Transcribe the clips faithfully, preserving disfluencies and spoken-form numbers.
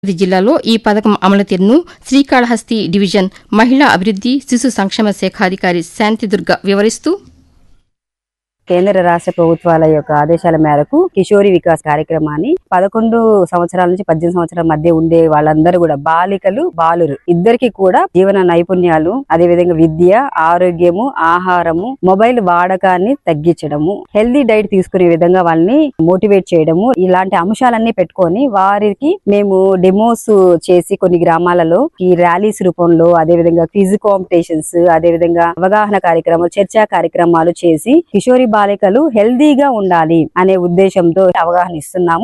జిల్లాలో ఈ పథకం అమలు తీరును శ్రీకాళహస్తి డివిజన్ మహిళా అభివృద్ది శిశు సంక్షేమ శాఖ అధికారి శాంతిదుర్గ వివరిస్తూ కేంద్ర రాష్ట్ర ప్రభుత్వాల యొక్క ఆదేశాల మేరకు కిషోరి వికాస్ కార్యక్రమాన్ని పదకొండు సంవత్సరాల నుంచి పద్దెనిమిది సంవత్సరాల మధ్య ఉండే వాళ్ళందరూ కూడా బాలికలు బాలురు ఇద్దరికి కూడా జీవన నైపుణ్యాలు అదే విధంగా విద్య ఆరోగ్యము ఆహారము మొబైల్ వాడకాన్ని తగ్గించడము హెల్దీ డైట్ తీసుకునే విధంగా వాళ్ళని మోటివేట్ చేయడము ఇలాంటి అంశాలన్నీ పెట్టుకొని వారికి మేము డెమోస్ చేసి కొన్ని గ్రామాలలో ఈ ర్యాలీస్ రూపంలో అదే విధంగా క్విజ్ కాంపిటీషన్స్ అదే విధంగా అవగాహన కార్యక్రమాలు చర్చా కార్యక్రమాలు చేసి కిషోరి బాలికలు హెల్దీగా ఉండాలి అనే ఉద్దేశంతో అవగాహన ఇస్తున్నాము.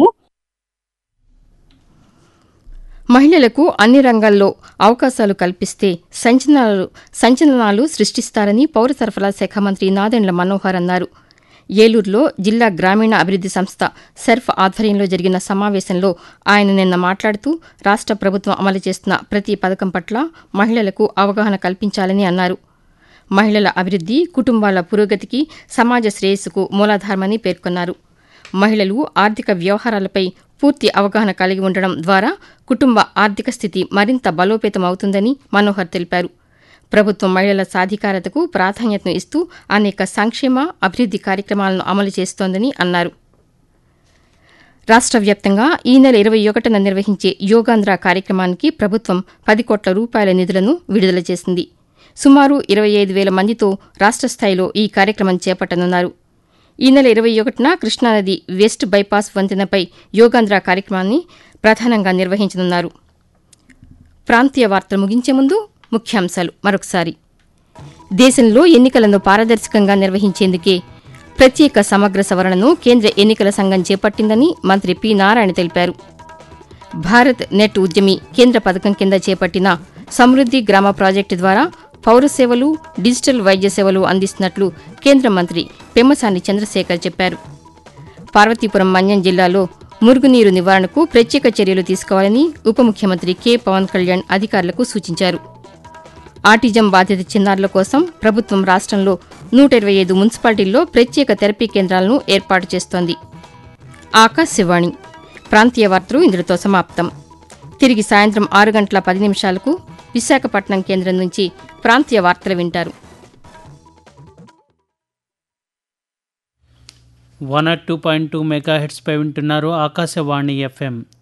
మహిళలకు అన్ని రంగాల్లో అవకాశాలు కల్పిస్తే సంచలనాలు సంచలనాలు సృష్టిస్తారని పౌర సరఫరా శాఖ మంత్రి నాదెండ్ల మనోహర్ అన్నారు. ఏలూరులో జిల్లా గ్రామీణ అభివృద్ది సంస్థ సెర్ఫ్ ఆధ్వర్యంలో జరిగిన సమావేశంలో ఆయన నిన్న మాట్లాడుతూ రాష్ట్ర ప్రభుత్వం అమలు చేస్తున్న ప్రతి పథకం పట్ల మహిళలకు అవగాహన కల్పించాలని అన్నారు. మహిళల అభివృద్ది కుటుంబాల పురోగతికి సమాజ శ్రేయస్సుకు మూలాధారమని పేర్కొన్నారు. మహిళలు ఆర్థిక వ్యవహారాలపై పూర్తి అవగాహన కలిగి ఉండడం ద్వారా కుటుంబ ఆర్థిక స్థితి మరింత బలోపేతమవుతుందని మనోహర్ తెలిపారు. ప్రభుత్వం మహిళల సాధికారతకు ప్రాధాన్యతను ఇస్తూ అనేక సంక్షేమ అభివృద్ది కార్యక్రమాలను అమలు చేస్తోందని అన్నారు. రాష్ట్ర వ్యాప్తంగా ఈ నెల ఇరవై ఒకటిన నిర్వహించే యోగాంధ్ర కార్యక్రమానికి ప్రభుత్వం పది కోట్ల రూపాయల నిధులను విడుదల చేసింది. సుమారు ఇరవై ఐదు వేల మందితో రాష్ట్ర స్థాయిలో ఈ కార్యక్రమం చేపట్టనున్నారు. ఈ నెల ఇరవై ఒకటిన కృష్ణానది వెస్ట్ బైపాస్ వంతెనపై యోగాంధ్ర కార్యక్రమాన్ని ప్రధానంగా నిర్వహించనున్నారు. ప్రాంతీయ వార్తలు ముగించే ముందు ముఖ్యాంశాలు మరొకసారి. దేశంలో ఎన్నికలను పారదర్శకంగా నిర్వహించేందుకే ప్రత్యేక సమగ్ర సవరణను కేంద్ర ఎన్నికల సంఘం చేపట్టిందని మంత్రి పి నారాయణ తెలిపారు. భారత్ నెట్ ఉద్యమి కేంద్ర పథకం కింద చేపట్టిన సమృద్ది గ్రామ ప్రాజెక్టు ద్వారా పౌర సేవలు డిజిటల్ వైద్య సేవలు అందిస్తున్నట్లు కేంద్ర మంత్రి పెమ్మసాని చంద్రశేఖర్ చెప్పారు. పార్వతీపురం మన్యం జిల్లాలో మురుగునీరు నివారణకు ప్రత్యేక చర్యలు తీసుకోవాలని ఉప ముఖ్యమంత్రి కె పవన్ కళ్యాణ్ అధికారులకు సూచించారు. ఆటిజం బాధిత చిన్నారుల కోసం ప్రభుత్వం రాష్ట్రంలో నూట ఇరవై ఐదు మున్సిపాలిటీల్లో ప్రత్యేక థెరపీ కేంద్రాలను ఏర్పాటు చేస్తోంది. ఆకాశవాణి ప్రాంతీయ వార్తలు ఇందులో సమాప్తం. తిరిగి సాయంత్రం ఆరు గంటల పది నిమిషాలకు విశాఖపట్నం కేంద్రం నుంచి ప్రాంతీయ వార్తలు వింటారు. One not two point two mega heads పై వింటున్నారు ఆకాశవాణి ఎఫ్ఎం.